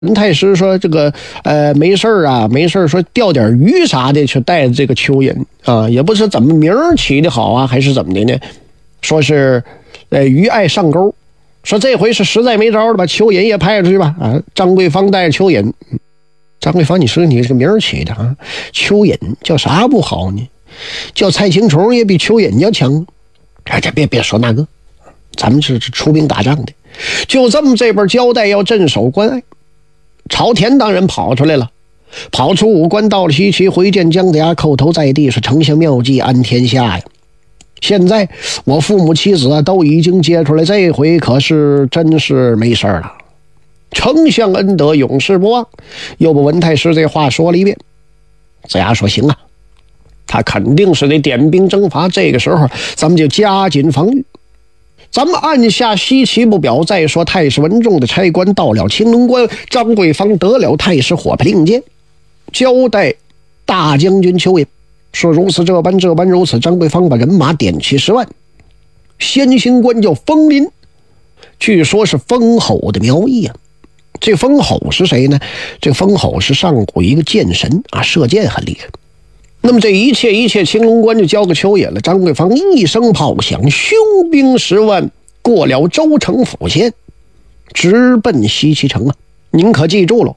文太师说这个没事啊，没事说钓点鱼啥的，去带这个蚯蚓啊，也不知怎么名儿起的好啊，还是怎么的呢？说是鱼爱上钩，说这回是实在没招了，把蚯蚓也派出去吧啊！张桂芳带着蚯蚓，张桂芳，你说你这个名儿起的啊，蚯蚓叫啥不好呢？叫菜青虫也比蚯蚓要强。哎，别说那个，咱们是出兵打仗的，就这么这边交代要镇守关隘。朝田当然跑出来了，跑出武关到了西岐，回见姜子牙，叩头在地，是丞相妙计安天下呀。现在我父母妻子啊都已经接出来，这回可是真是没事了。丞相恩德永世不忘，又把文太师这话说了一遍。子牙说行啊，他肯定是得点兵征伐，这个时候咱们就加紧防御。咱们按下西岐不表，再说太师文仲的差官到了青龙关，张桂芳得了太师火牌令箭，交代大将军邱隐说如此这般如此。张桂芳把人马点齐10万，先行官叫封林，据说是封侯的苗裔啊。这封侯是谁呢？这封侯是上古一个剑神啊，射箭很厉害。那么这一切青龙关就交给邱隐了。张桂芳一声炮响，凶兵10万过了州城府县，直奔西岐城啊！您可记住了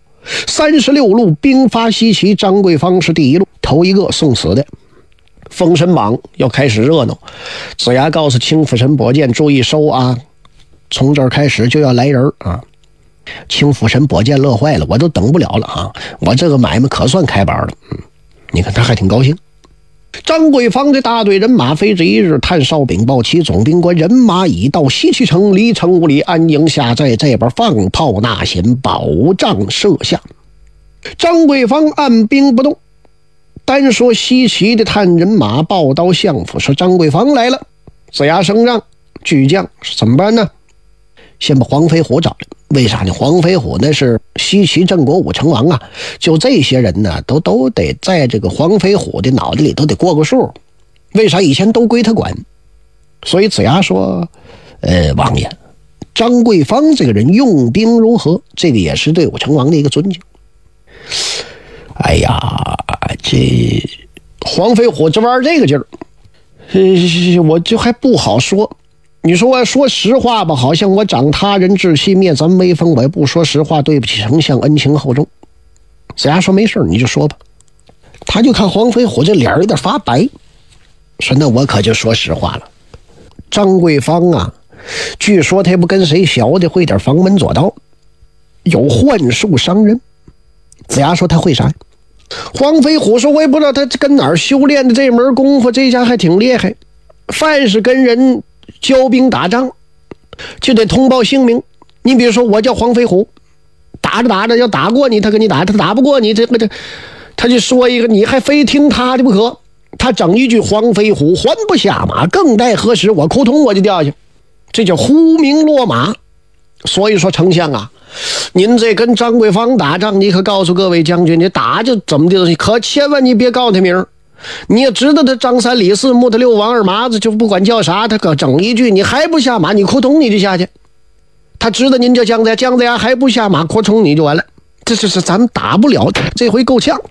，36路兵发西岐，张桂芳是第一路，头一个送死的。封神榜要开始热闹，子牙告诉青府神宝剑注意收啊，从这儿开始就要来人啊！青府神宝剑乐坏了，我都等不了了啊！我这个买卖可算开板了。你看他还挺高兴。张桂芳这大队人马飞至一日，探哨禀报其总兵官，人马已到西岐城，离城5里，安营下寨，这边放炮纳弦，保障设下。张桂芳按兵不动，单说西岐的探人马报到相府，说张桂芳来了。子牙升帐，巨将怎么办呢？先把黄飞虎找来。为啥呢？黄飞虎那是西岐镇国武成王啊，就这些人呢都得在这个黄飞虎的脑袋里都得过个数。为啥？以前都归他管。所以子牙说王爷，张桂芳这个人用兵如何，这个也是对武成王的一个尊敬。哎呀，这黄飞虎这玩这个劲儿，我就还不好说。你说我说实话吧，好像我长他人志气，灭咱们威风，我也不说实话，对不起丞相恩情厚重。子牙说没事，你就说吧。他就看黄飞虎这脸有点发白，说那我可就说实话了。张桂芳啊，据说他不跟谁学的，会点房门左道，有幻术伤人。子牙说他会啥？黄飞虎说我也不知道他跟哪儿修炼的这门功夫，这家还挺厉害。凡是跟人交兵打仗就得通报姓名。你比如说我叫黄飞虎，打着要打过你，他跟你打，他打不过你，他就说一个，你还非听他的不可。他整一句黄飞虎还不下马，更待何时？我扑通我就掉下去，这叫呼名落马。所以说丞相啊，您这跟张桂芳打仗，你可告诉各位将军，你打就怎么的，可千万你别告他名。你也知道他张三李四木头六王二麻子，就不管叫啥，他可整一句，你还不下马，你扑通你就下去。他知道您叫姜子牙还不下马，扑通你就完了。这是咱们打不了，这回够呛。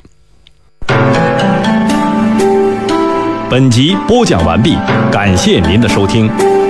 本集播讲完毕，感谢您的收听。